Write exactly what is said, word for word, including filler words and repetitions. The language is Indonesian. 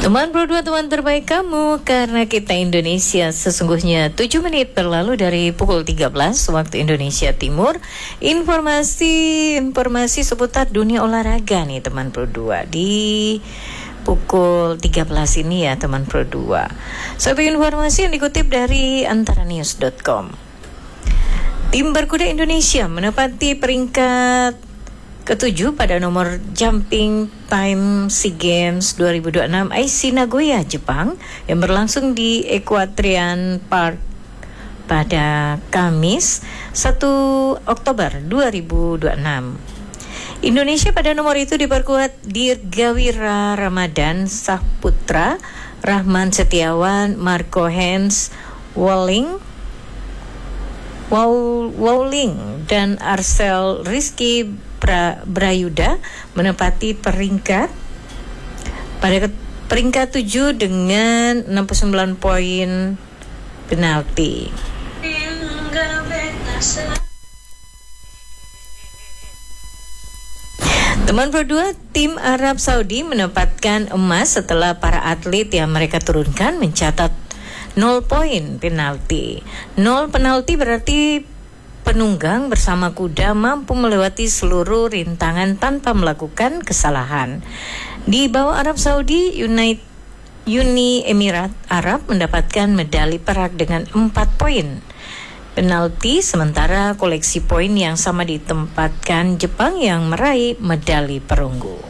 Teman Pro dua, teman terbaik kamu, karena kita Indonesia. Sesungguhnya tujuh menit berlalu dari pukul tiga belas waktu Indonesia Timur. Informasi informasi seputar dunia olahraga nih teman Pro dua di pukul tiga belas ini ya teman Pro dua. Satu informasi yang dikutip dari antara news dot com. Tim berkuda Indonesia menempati peringkat ketujuh pada nomor jumping time SEA Games dua ribu dua puluh enam Aichi Nagoya, Jepang yang berlangsung di Equestrian Park pada Kamis satu Oktober dua ribu dua puluh enam. Indonesia pada nomor itu diperkuat Dirgawira Ramadan Saputra, Rahman Setiawan, Marco Hens, Walling Wow, Wowling dan Arcel Rizky pra, Brayuda menempati peringkat pada ke, peringkat tujuh dengan enam puluh sembilan poin penalti. Teman Pro dua, tim Arab Saudi menempatkan emas setelah para atlet yang mereka turunkan mencatat nol poin penalti. Nol penalti berarti penunggang bersama kuda mampu melewati seluruh rintangan tanpa melakukan kesalahan. Di bawah Arab Saudi, United Uni Emirat Arab mendapatkan medali perak dengan empat poin penalti, sementara koleksi poin yang sama ditempatkan Jepang yang meraih medali perunggu.